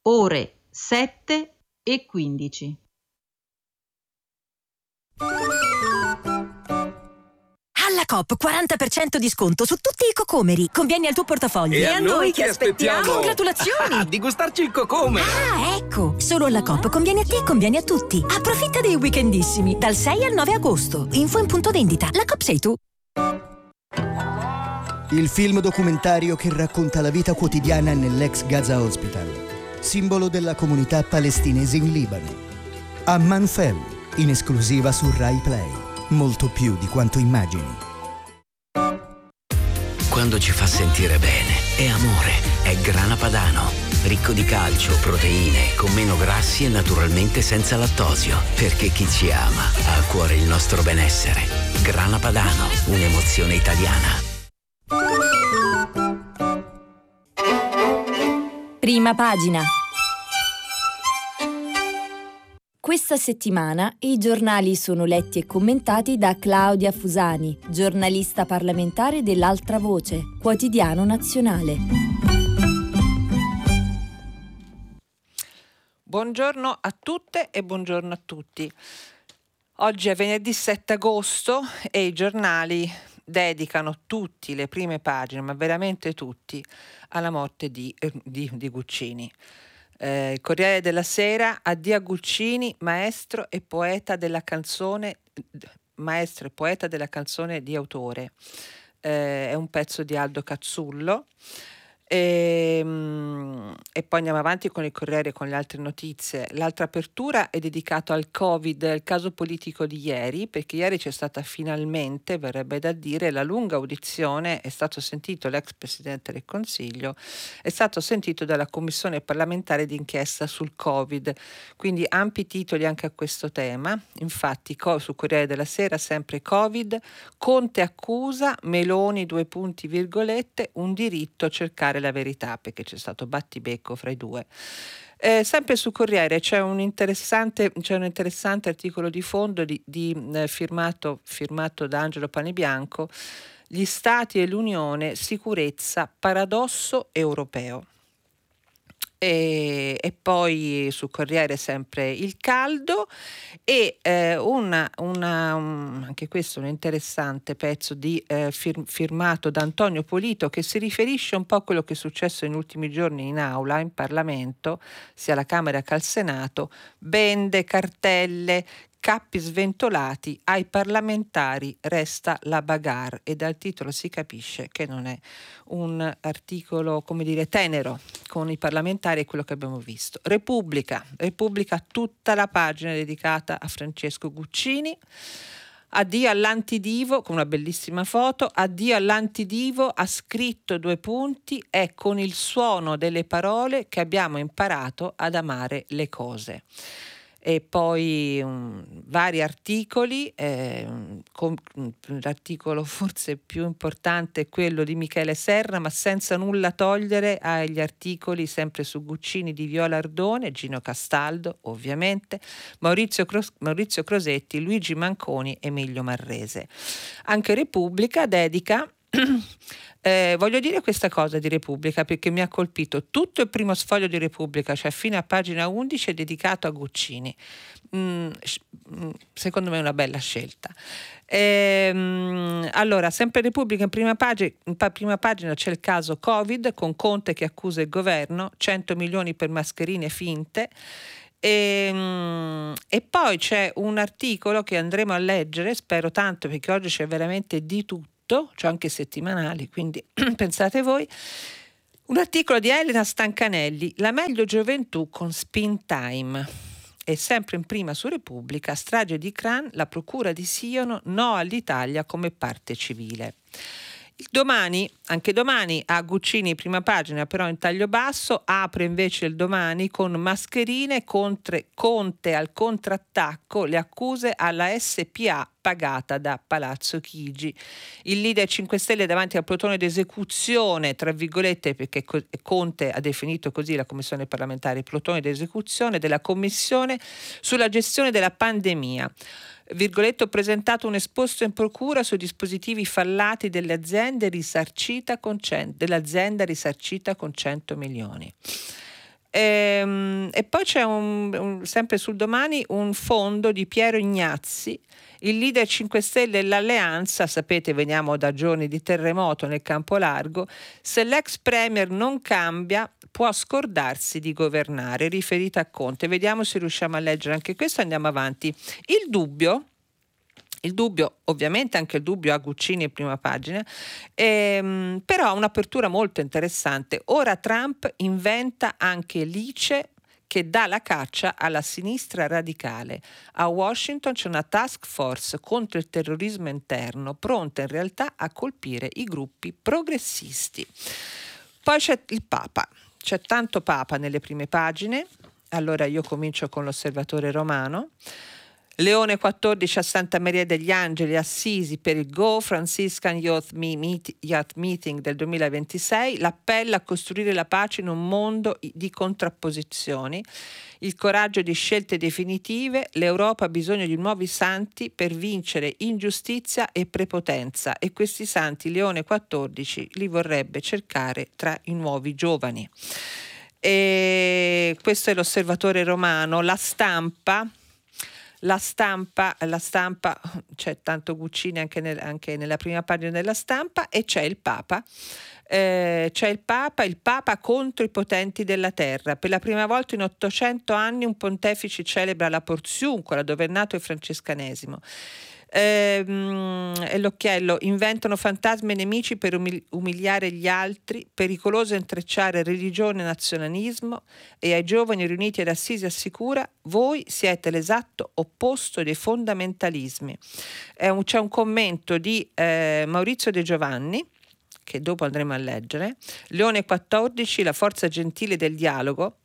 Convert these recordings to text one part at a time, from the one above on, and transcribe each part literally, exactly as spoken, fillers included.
ore sette e quindici. Alla Coop quaranta per cento di sconto su tutti i cocomeri. Conviene al tuo portafoglio. E, e a noi che aspettiamo? aspettiamo? Congratulazioni! Di gustarci il cocomeri. Ah, ecco! Solo alla Coop conviene a te e conviene a tutti. Approfitta dei weekendissimi dal sei al nove agosto. Info in punto vendita. La Coop sei tu. Il film documentario che racconta la vita quotidiana nell'ex Gaza Hospital, simbolo della comunità palestinese in Libano. Amman Fell, in esclusiva su Rai Play. Molto più di quanto immagini. Quando ci fa sentire bene, è amore, è Grana Padano. Ricco di calcio, proteine, con meno grassi e naturalmente senza lattosio. Perché chi ci ama ha a cuore il nostro benessere. Grana Padano, un'emozione italiana. Prima pagina. Questa settimana i giornali sono letti e commentati da Claudia Fusani, giornalista parlamentare dell'Altra Voce, quotidiano nazionale. Buongiorno a tutte e buongiorno a tutti. Oggi è venerdì sette agosto e i giornali dedicano tutti le prime pagine, ma veramente tutti, alla morte di, di, di Guccini. Eh, il Corriere della Sera, addio a Guccini, maestro e poeta della canzone, maestro e poeta della canzone di autore. Eh, è un pezzo di Aldo Cazzullo. E, e poi andiamo avanti con il Corriere, con le altre notizie. L'altra apertura è dedicata al Covid, il caso politico di ieri, perché ieri c'è stata finalmente, verrebbe da dire, la lunga audizione. È stato sentito l'ex Presidente del Consiglio, è stato sentito dalla Commissione parlamentare d'inchiesta sul Covid, quindi ampi titoli anche a questo tema. Infatti su Corriere della Sera sempre Covid, Conte accusa, Meloni due punti virgolette, un diritto a cercare la verità, perché c'è stato battibecco fra i due. Eh, sempre su Corriere c'è un interessante, c'è un interessante articolo di fondo di, di, eh, firmato, firmato da Angelo Panebianco, Gli Stati e l'Unione, sicurezza, paradosso europeo. E, e poi su Corriere sempre il caldo e eh, una, una, um, anche questo un interessante pezzo di, eh, fir- firmato da Antonio Polito, che si riferisce un po' a quello che è successo negli ultimi giorni in aula, in Parlamento, sia alla Camera che al Senato, bende, cartelle, cappi sventolati, ai parlamentari resta la bagarre, e dal titolo si capisce che non è un articolo, come dire, tenero con i parlamentari, è quello che abbiamo visto. Repubblica, Repubblica tutta la pagina dedicata a Francesco Guccini. Addio all'antidivo, con una bellissima foto, addio all'antidivo, ha scritto due punti, è con il suono delle parole che abbiamo imparato ad amare le cose. E poi um, vari articoli, eh, com- l'articolo forse più importante è quello di Michele Serra, ma senza nulla togliere agli articoli sempre su Guccini di Viola Ardone, Gino Castaldo ovviamente, Maurizio, Cros- Maurizio Crosetti, Luigi Manconi, Emilio Marrese. Anche Repubblica dedica Eh, voglio dire questa cosa di Repubblica perché mi ha colpito. Tutto il primo sfoglio di Repubblica, cioè fino a pagina undici, è dedicato a Guccini. Mm, secondo me è una bella scelta. Ehm, allora, sempre Repubblica in prima pagina, in prima pagina c'è il caso Covid con Conte che accusa il governo, cento milioni per mascherine finte. E, e poi c'è un articolo che andremo a leggere, spero tanto, perché oggi c'è veramente di tutto, c'è anche settimanali, quindi pensate voi. Un articolo di Elena Stancanelli, la meglio gioventù con Spin Time. E sempre in prima su Repubblica, strage di Kran, la procura di Siono, no all'Italia come parte civile. Il Domani, anche Domani ha Guccini prima pagina, però in taglio basso, apre invece il Domani con mascherine, Conte, Conte al contrattacco, le accuse alla S P A pagata da Palazzo Chigi. Il leader cinque Stelle davanti al plotone d'esecuzione, tra virgolette, perché Conte ha definito così la commissione parlamentare, plotone d'esecuzione della commissione sulla gestione della pandemia. Virgoletto, presentato un esposto in procura sui dispositivi fallati delle aziende risarcita con cento, dell'azienda risarcita con cento milioni. Ehm, e poi c'è un, un, sempre sul Domani un fondo di Piero Ignazzi, il leader cinque Stelle e l'alleanza. Sapete, veniamo da giorni di terremoto nel campo largo. Se l'ex premier non cambia, può scordarsi di governare, riferita a Conte. Vediamo se riusciamo a leggere anche questo, andiamo avanti. Il dubbio, il dubbio, ovviamente anche il dubbio a Guccini in prima pagina, ehm, però ha un'apertura molto interessante. Ora Trump inventa anche l'I C E che dà la caccia alla sinistra radicale. A Washington c'è una task force contro il terrorismo interno, pronta in realtà a colpire i gruppi progressisti. Poi c'è il Papa. C'è tanto Papa nelle prime pagine. Allora io comincio con l'Osservatore Romano. Leone quattordici a Santa Maria degli Angeli, Assisi, per il Go Franciscan Youth, Meet, Youth Meeting del duemilaventisei, l'appello a costruire la pace in un mondo di contrapposizioni, il coraggio di scelte definitive, l'Europa ha bisogno di nuovi santi per vincere ingiustizia e prepotenza, e questi santi Leone quattordici li vorrebbe cercare tra i nuovi giovani. E questo è l'Osservatore Romano. La Stampa. La stampa, la stampa, c'è tanto Guccini anche, nel, anche nella prima pagina della Stampa, e c'è il Papa. Eh, c'è il Papa, il Papa contro i potenti della terra. Per la prima volta in ottocento anni un pontefice celebra la Porziuncola, dove è nato il francescanesimo. Eh, e l'occhiello, inventano fantasmi e nemici per umili- umiliare gli altri, pericoloso intrecciare religione e nazionalismo, e ai giovani riuniti ad Assisi assicura: voi siete l'esatto opposto dei fondamentalismi. È un, c'è un commento di eh, Maurizio De Giovanni, che dopo andremo a leggere. Leone quattordici, la forza gentile del dialogo.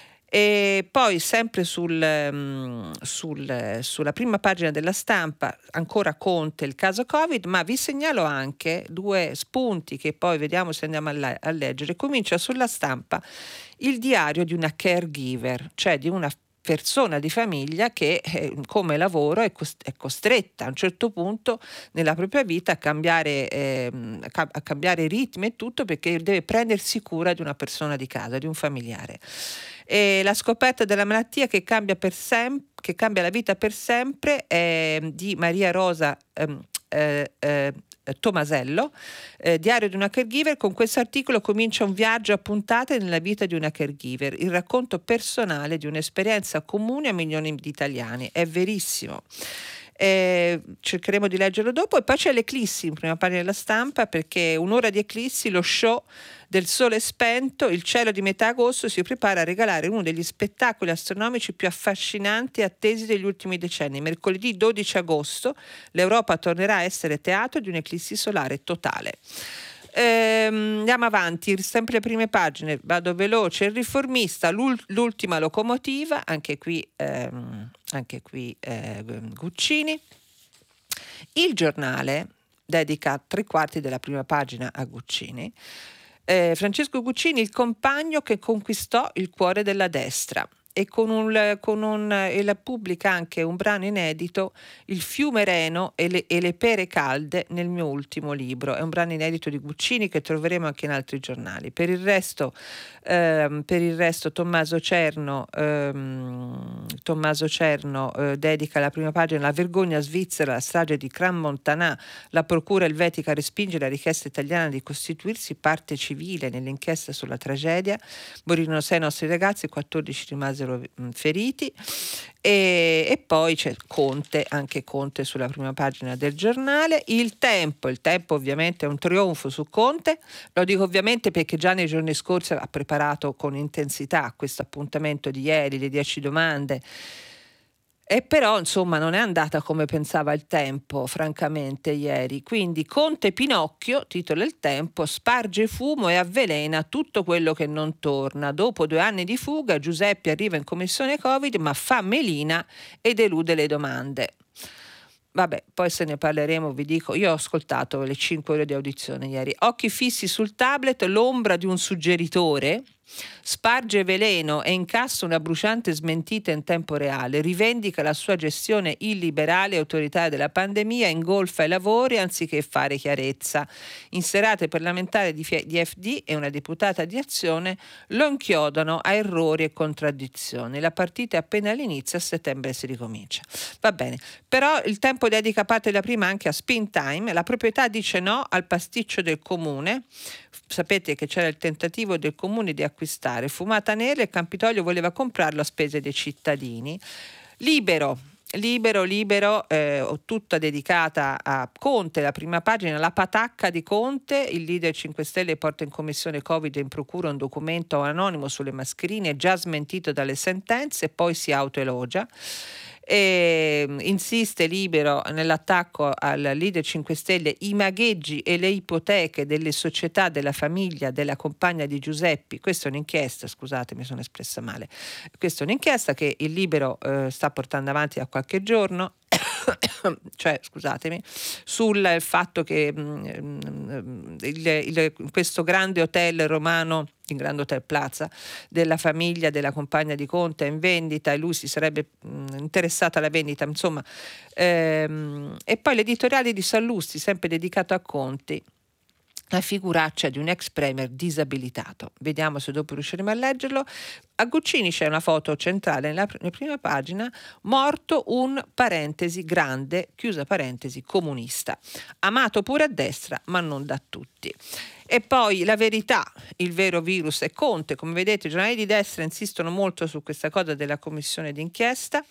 E poi sempre sul, sul, sulla prima pagina della Stampa ancora Conte, il caso Covid, ma vi segnalo anche due spunti che poi vediamo se andiamo a, le- a leggere. Comincia sulla Stampa il diario di una caregiver, cioè di una persona di famiglia che eh, come lavoro è, cost- è costretta a un certo punto nella propria vita a cambiare, eh, a, ca- a cambiare ritmi e tutto, perché deve prendersi cura di una persona di casa, di un familiare. E la scoperta della malattia che cambia, per sem- che cambia la vita per sempre è di Maria Rosa ehm, eh, eh, Tomasello, eh, diario di una caregiver. Con questo articolo comincia un viaggio a puntate nella vita di una caregiver, il racconto personale di un'esperienza comune a milioni di italiani. È verissimo. Eh, cercheremo di leggerlo dopo. E poi c'è l'eclissi in prima pagina della Stampa, perché un'ora di eclissi, lo show del sole spento, il cielo di metà agosto si prepara a regalare uno degli spettacoli astronomici più affascinanti e attesi degli ultimi decenni. Mercoledì dodici agosto l'Europa tornerà a essere teatro di un'eclissi solare totale. Ehm, andiamo avanti, sempre le prime pagine, vado veloce. Il Riformista, l'ul- l'ultima locomotiva, anche qui, ehm, anche qui eh, Guccini. Il Giornale dedica tre quarti della prima pagina a Guccini. Eh, Francesco Guccini, il compagno che conquistò il cuore della destra, e con un, con un e la pubblica anche un brano inedito, Il fiume Reno e le, e le pere calde, nel mio ultimo libro. È un brano inedito di Guccini che troveremo anche in altri giornali. Per il resto, ehm, per il resto Tommaso Cerno, ehm, Tommaso Cerno eh, dedica la prima pagina La vergogna svizzera, la strage di Crans-Montana, la procura elvetica respinge la richiesta italiana di costituirsi parte civile nell'inchiesta sulla tragedia, morirono sei nostri ragazzi e quattordici rimasero feriti. E, e poi c'è Conte, anche Conte sulla prima pagina del Giornale. Il Tempo, il Tempo ovviamente è un trionfo su Conte, lo dico ovviamente perché già nei giorni scorsi ha preparato con intensità questo appuntamento di ieri, le dieci domande. E però insomma non è andata come pensava il Tempo, francamente, ieri. Quindi Conte Pinocchio, titola il Tempo, sparge fumo e avvelena tutto quello che non torna. Dopo due anni di fuga Giuseppe arriva in commissione Covid, ma fa melina ed elude le domande. Vabbè, poi se ne parleremo, vi dico, io ho ascoltato le cinque ore di audizione ieri. Occhi fissi sul tablet, l'ombra di un suggeritore. Sparge veleno e incassa una bruciante smentita in tempo reale, rivendica la sua gestione illiberale e autoritaria della pandemia, ingolfa i lavori anziché fare chiarezza. In serate parlamentari di F D e una deputata di Azione lo inchiodano a errori e contraddizioni. La partita è appena all'inizio, a settembre si ricomincia. Va bene, però il Tempo dedica parte della prima anche a Spin Time. La proprietà dice no al pasticcio del comune. Sapete che c'era il tentativo del comune di acquistare Fumata Nera e Campidoglio voleva comprarlo a spese dei cittadini. Libero. Libero, libero, eh, tutta dedicata a Conte, la prima pagina, la patacca di Conte, il leader cinque Stelle porta in commissione Covid e in procura un documento anonimo sulle mascherine già smentito dalle sentenze, poi si autoelogia. E insiste Libero nell'attacco al leader cinque Stelle, i magheggi e le ipoteche delle società, della famiglia, della compagna di Giuseppi. Questa è un'inchiesta, scusate, mi sono espressa male. Questa è un'inchiesta che il Libero eh, sta portando avanti da qualche giorno. cioè scusatemi sul fatto che mh, il, il, questo grande hotel romano, il Grande Hotel Plaza della famiglia della compagna di Conte è in vendita e lui si sarebbe mh, interessato alla vendita, insomma, ehm, e poi l'editoriale di Sallusti sempre dedicato a Conte, la figuraccia di un ex premier disabilitato. Vediamo se dopo riusciremo a leggerlo. A Guccini c'è una foto centrale nella, nella prima pagina, morto un parentesi grande, chiusa parentesi, comunista, amato pure a destra ma non da tutti. E poi La Verità, il vero virus è Conte. Come vedete i giornali di destra insistono molto su questa cosa della commissione d'inchiesta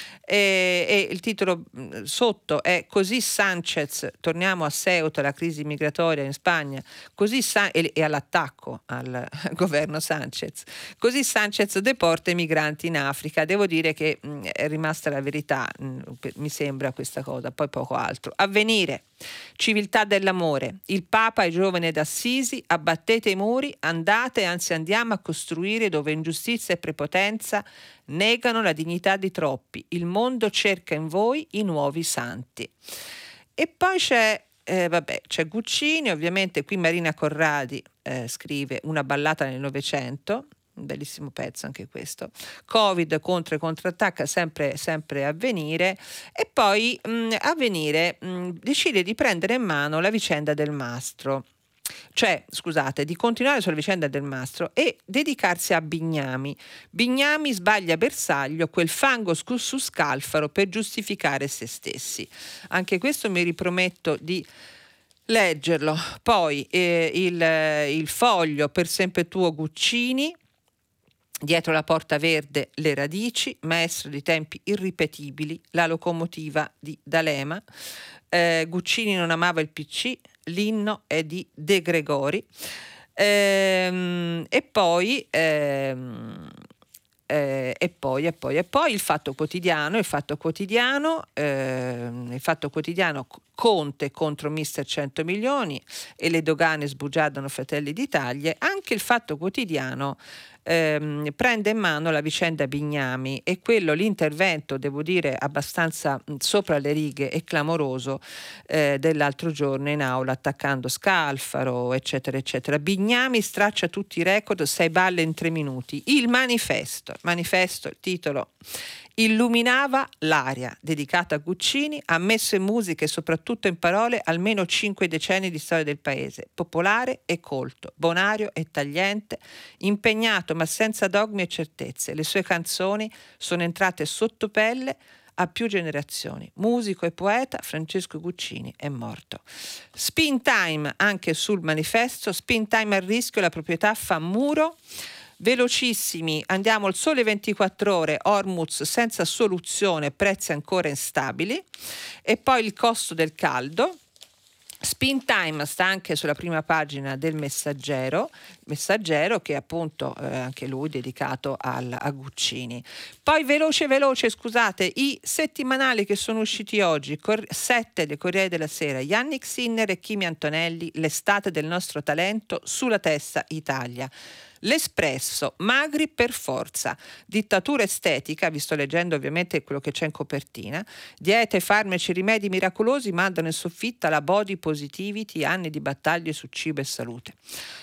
e, e il titolo sotto è Così Sanchez, torniamo a Ceuta, la crisi migratoria in Spagna, così San- e, e all'attacco al governo Sanchez, così Sanchez deporta i migranti in Africa. Devo dire che mh, è rimasta La Verità, mh, mi sembra questa cosa, poi poco altro. Avvenire, civiltà dell'amore, il Papa ai giovani d'Assisi, abbattete i muri, andate, anzi andiamo a costruire dove ingiustizia e prepotenza negano la dignità di troppi, il mondo cerca in voi i nuovi santi. E poi c'è eh, vabbè, c'è Guccini, ovviamente qui Marina Corradi eh, scrive Una ballata nel Novecento, un bellissimo pezzo anche questo. Covid contro e contrattacca, sempre, sempre Avvenire. E poi mh, Avvenire mh, decide di prendere in mano la vicenda del Mastro, cioè scusate di continuare sulla vicenda del Mastro e dedicarsi a Bignami. Bignami sbaglia bersaglio, quel fango su Scalfaro per giustificare se stessi. Anche questo mi riprometto di leggerlo. Poi eh, il, il Foglio, per sempre tuo Guccini. Dietro la porta verde le radici, maestro di tempi irripetibili, la locomotiva di D'Alema. Eh, Guccini non amava il P C, l'inno è di De Gregori. Ehm, e poi ehm, eh, e poi e poi e poi il Fatto Quotidiano, il Fatto Quotidiano, ehm, il Fatto Quotidiano Conte contro mister cento milioni e le dogane sbugiardano Fratelli d'Italia. Anche il Fatto Quotidiano ehm, prende in mano la vicenda Bignami e quello, l'intervento, devo dire, abbastanza mh, sopra le righe e clamoroso eh, dell'altro giorno in aula attaccando Scalfaro, eccetera, eccetera. Bignami straccia tutti i record, sei balle in tre minuti. Il manifesto, manifesto, il titolo illuminava l'aria, dedicata a Guccini, ha messo in musica e soprattutto in parole almeno cinque decenni di storia del paese, popolare e colto, bonario e tagliente, impegnato ma senza dogmi e certezze. Le sue canzoni sono entrate sotto pelle a più generazioni. Musico e poeta, Francesco Guccini è morto. Spin Time anche sul manifesto, Spin Time a rischio, la proprietà fa muro. Velocissimi, andiamo al Sole ventiquattro Ore, Hormuz senza soluzione, prezzi ancora instabili. E poi il costo del caldo. Spin Time sta anche sulla prima pagina del Messaggero, Messaggero che è appunto eh, anche lui dedicato al, a Guccini. Poi veloce veloce, scusate, i settimanali che sono usciti oggi, Cor- sette del Corriere della Sera, Yannick Sinner e Kimi Antonelli, l'estate del nostro talento, sulla testa Italia. L'Espresso, magri per forza, dittatura estetica, vi sto leggendo ovviamente quello che c'è in copertina, diete, farmaci, rimedi miracolosi mandano in soffitta la body positivity, anni di battaglie su cibo e salute.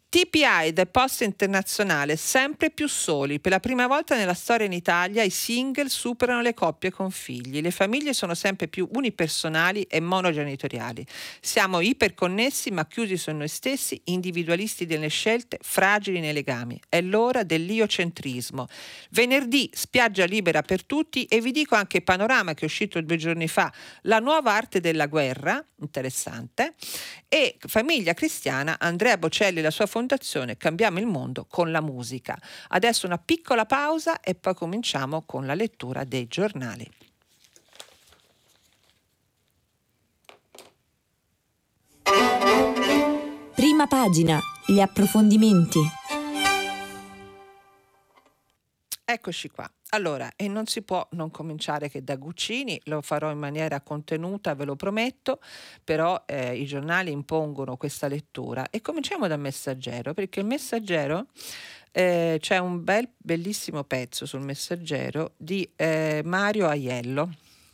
T P I del Post Internazionale, sempre più soli. Per la prima volta nella storia in Italia i single superano le coppie con figli. Le famiglie sono sempre più unipersonali e monogenitoriali. Siamo iperconnessi ma chiusi su noi stessi, individualisti nelle scelte, fragili nei legami. È l'ora dell'iocentrismo. Venerdì, spiaggia libera per tutti, e vi dico anche Panorama, che è uscito due giorni fa, La nuova arte della guerra, interessante, e Famiglia Cristiana, Andrea Bocelli e la sua fondazione Cambiamo il mondo con la musica. Adesso una piccola pausa e poi cominciamo con la lettura dei giornali. Prima pagina, gli approfondimenti. Eccoci qua. Allora, e non si può non cominciare che da Guccini, lo farò in maniera contenuta, ve lo prometto, però eh, i giornali impongono questa lettura e cominciamo dal Messaggero, perché il Messaggero eh, c'è un bel bellissimo pezzo sul Messaggero di eh, Mario Aiello,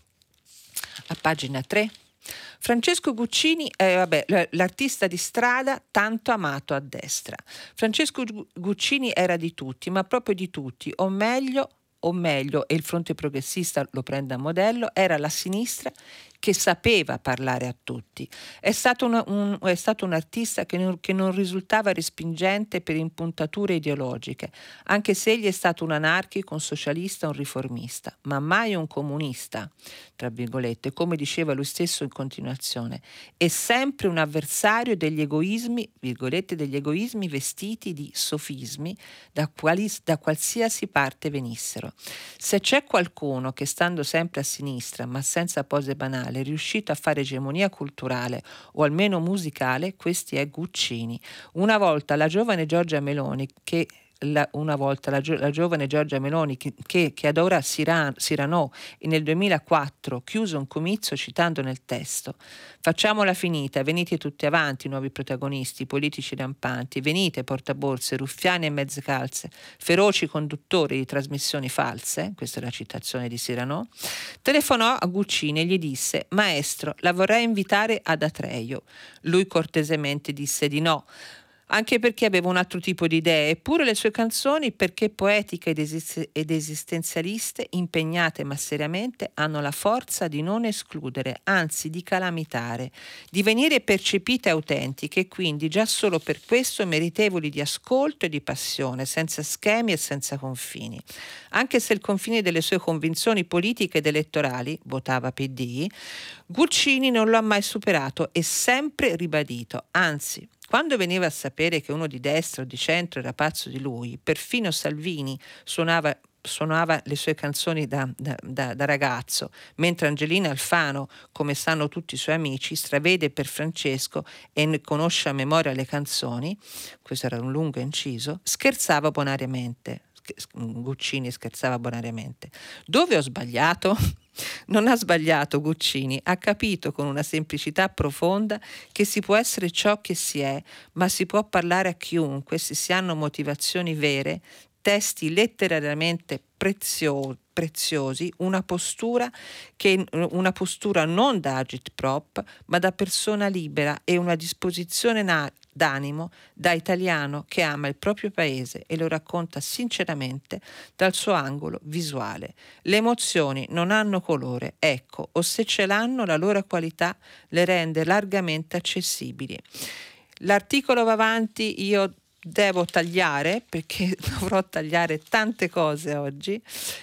a pagina tre. Francesco Guccini, eh, vabbè, l'artista di strada tanto amato a destra. Francesco Guccini era di tutti, ma proprio di tutti, o meglio, o meglio, e il fronte progressista lo prende a modello, era la sinistra che sapeva parlare a tutti. È stato, una, un, è stato un artista che non, che non risultava respingente per impuntature ideologiche, anche se egli è stato un anarchico, un socialista, un riformista, ma mai un comunista, tra virgolette, come diceva lui stesso in continuazione, è sempre un avversario degli egoismi, virgolette, degli egoismi vestiti di sofismi da, quali, da qualsiasi parte venissero. Se c'è qualcuno che, stando sempre a sinistra, ma senza pose banali, è riuscito a fare egemonia culturale o almeno musicale, questi è Guccini. Una volta la giovane Giorgia Meloni che La, una volta la, gio, la giovane Giorgia Meloni che, che, che adora Cyrano, Cyrano e nel duemilaquattro chiuse un comizio citando nel testo: facciamola finita, venite tutti avanti, nuovi protagonisti, politici rampanti, venite portaborse, ruffiani e mezze calze, feroci conduttori di trasmissioni false, questa è la citazione di Cyrano, telefonò a Guccini e gli disse: maestro, la vorrei invitare ad Atreio. Lui cortesemente disse di no, anche perché aveva un altro tipo di idee, eppure le sue canzoni, perché poetiche ed, esist- ed esistenzialiste, impegnate ma seriamente, hanno la forza di non escludere, anzi di calamitare, di venire percepite autentiche e quindi già solo per questo meritevoli di ascolto e di passione, senza schemi e senza confini. Anche se il confine delle sue convinzioni politiche ed elettorali, votava P D, Guccini non lo ha mai superato e sempre ribadito, anzi, quando veniva a sapere che uno di destra o di centro era pazzo di lui, perfino Salvini suonava, suonava le sue canzoni da, da, da, da ragazzo, mentre Angelina Alfano, come sanno tutti i suoi amici, stravede per Francesco e ne conosce a memoria le canzoni, questo era un lungo inciso, scherzava bonariamente. Guccini scherzava bonariamente. Dove ho sbagliato? Non ha sbagliato Guccini, ha capito con una semplicità profonda che si può essere ciò che si è, ma si può parlare a chiunque se si hanno motivazioni vere, testi letterariamente preziosi, preziosi, una postura che una postura non da agitprop, ma da persona libera e una disposizione na- d'animo da italiano che ama il proprio paese e lo racconta sinceramente dal suo angolo visuale. Le emozioni non hanno colore, ecco, o se ce l'hanno la loro qualità le rende largamente accessibili. L'articolo va avanti, io devo tagliare perché dovrò tagliare tante cose oggi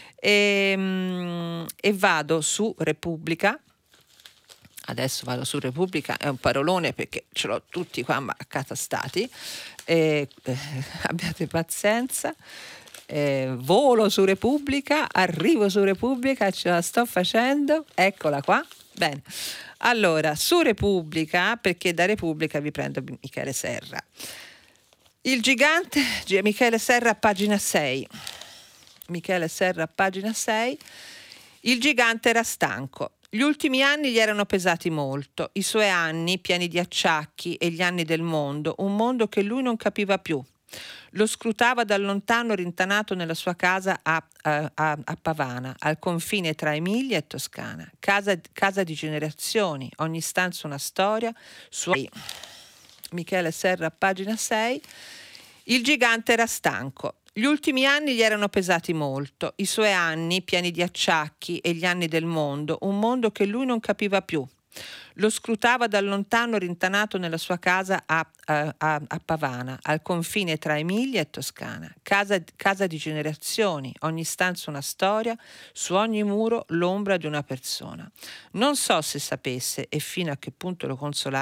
e, e vado su Repubblica. Adesso vado su Repubblica, è un parolone perché ce l'ho tutti qua accatastati, e, eh, abbiate pazienza, eh, volo su Repubblica, arrivo su Repubblica, ce la sto facendo, eccola qua, bene. Allora, su Repubblica, perché da Repubblica vi prendo Michele Serra. Il gigante, Michele Serra, pagina sei. Michele Serra, pagina sei. Il gigante era stanco. Gli ultimi anni gli erano pesati molto, i suoi anni pieni di acciacchi e gli anni del mondo, un mondo che lui non capiva più. Lo scrutava da lontano rintanato nella sua casa a, a, a, a Pavana, al confine tra Emilia e Toscana. Casa, casa di generazioni, ogni stanza una storia. Suoi... Michele Serra, pagina sei. Il gigante era stanco. Gli ultimi anni gli erano pesati molto, i suoi anni pieni di acciacchi e gli anni del mondo, un mondo che lui non capiva più. Lo scrutava da lontano rintanato nella sua casa a, a, a, a Pavana, al confine tra Emilia e Toscana, casa, casa di generazioni, ogni stanza una storia, su ogni muro l'ombra di una persona. Non so se sapesse e fino a che punto lo consolasse